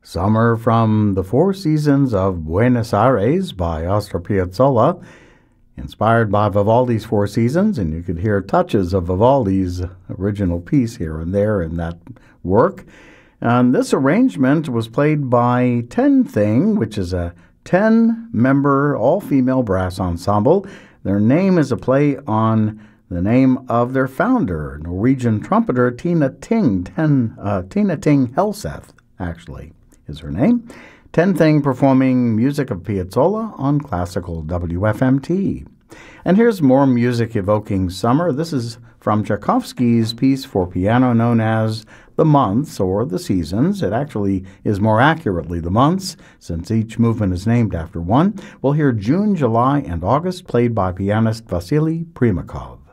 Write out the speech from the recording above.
Summer from the Four Seasons of Buenos Aires by Astor Piazzolla, inspired by Vivaldi's Four Seasons, and you could hear touches of Vivaldi's original piece here and there in that work. And this arrangement was played by Ten Thing, which is a 10-member all-female brass ensemble. Their name is a play on the name of their founder, Norwegian trumpeter Tina Ting. Tina Ting Helseth, actually, is her name. Ten Thing performing music of Piazzolla on classical WFMT. And here's more music evoking summer. This is from Tchaikovsky's piece for piano known as The Months or The Seasons. It actually is more accurately The Months, since each movement is named after one. We'll hear June, July, and August played by pianist Vasily Primakov.